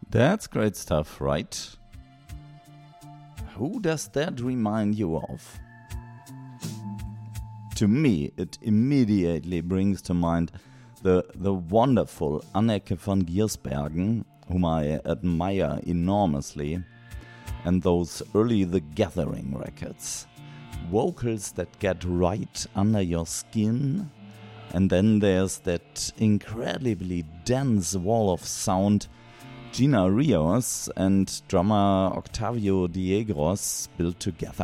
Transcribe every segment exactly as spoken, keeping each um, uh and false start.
That's great stuff, right? Who does that remind you of? To me, it immediately brings to mind the, the wonderful Anneke van Giersbergen, whom I admire enormously, and those early The Gathering records. Vocals that get right under your skin, and then there's that incredibly dense wall of sound Gina Rios and drummer Octavio Diegros built together.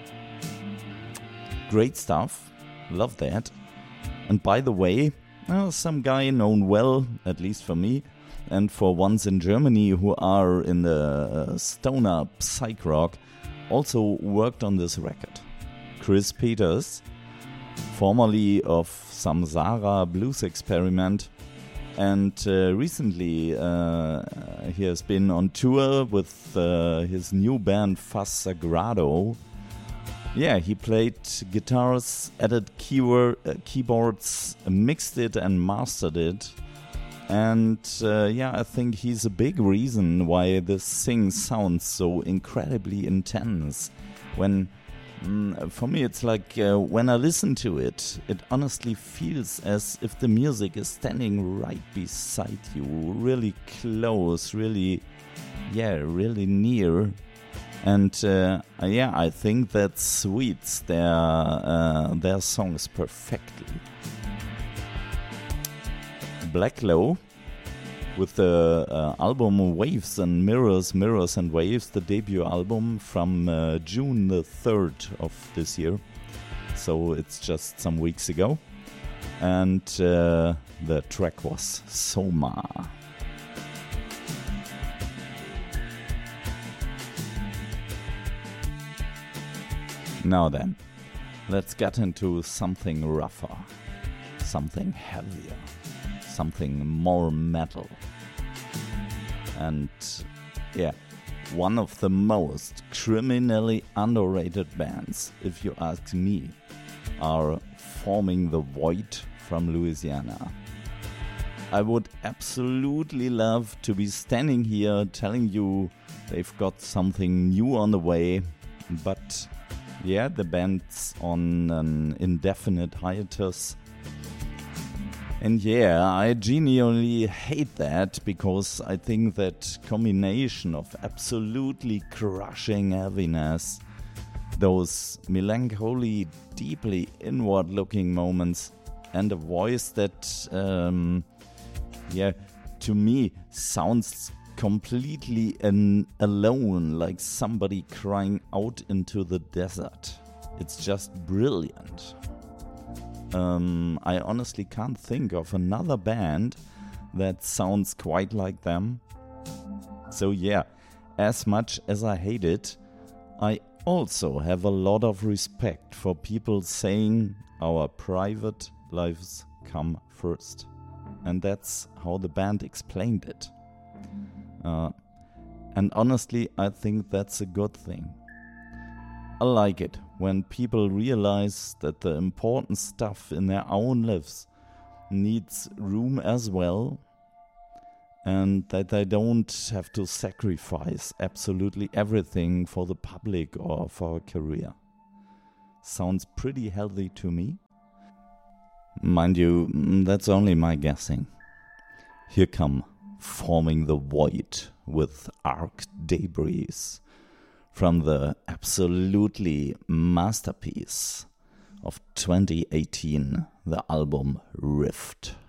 Great stuff, love that. And by the way, well, some guy known well, at least for me, and for ones in Germany who are in the uh, stoner psych rock, also worked on this record. Chris Peters, formerly of Samsara Blues Experiment, and uh, recently uh, he has been on tour with uh, his new band Faz Sagrado. Yeah, he played guitars, added keyword, uh, keyboards, mixed it and mastered it. And uh, yeah, I think he's a big reason why this thing sounds so incredibly intense. When, mm, for me, it's like uh, when I listen to it, it honestly feels as if the music is standing right beside you, really close, really, yeah, really near. And uh, yeah, I think that suits their uh, their songs perfectly. Blacklow, with the uh, album Waves and Mirrors, Mirrors and Waves, the debut album from uh, June the third of this year. So it's just some weeks ago. And uh, the track was Soma. Now then, let's get into something rougher, something heavier, something more metal. And yeah, one of the most criminally underrated bands, if you ask me, are Forming the Void from Louisiana. I would absolutely love to be standing here telling you they've got something new on the way, but yeah, the band's on an indefinite hiatus. And yeah, I genuinely hate that, because I think that combination of absolutely crushing heaviness, those melancholy, deeply inward-looking moments, and a voice that, um, yeah, to me sounds completely an alone, like somebody crying out into the desert. It's just brilliant. Um, I honestly can't think of another band that sounds quite like them. So yeah, as much as I hate it, I also have a lot of respect for people saying our private lives come first. And that's how the band explained it. Uh, and honestly, I think that's a good thing. I like it when people realize that the important stuff in their own lives needs room as well, and that they don't have to sacrifice absolutely everything for the public or for a career. Sounds pretty healthy to me. Mind you, that's only my guessing. Here come Forming the Void with Arc Debris from the absolutely masterpiece of twenty eighteen, the album Rift.